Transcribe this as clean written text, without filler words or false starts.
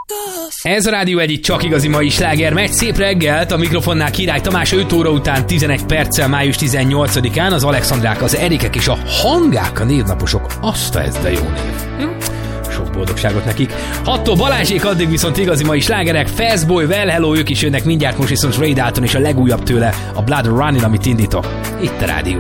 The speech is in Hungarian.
Ez a Rádió egyik csak igazi mai sláger megy. Szép reggelt, a mikrofonnál Király Tamás. 5 óra után 11 perccel május 18-án az Alexandrák, az Erikek és a Hangák a névnaposok. Azt ez de jó név. Sok boldogságot nekik. 6-tól Balázsék, addig viszont igazi mai slágerek. Fastboy, Well Hello, ők is jönnek mindjárt, most viszont Ray Dalton és a legújabb tőle, a Blood Running, amit indítok. Itt a Rádió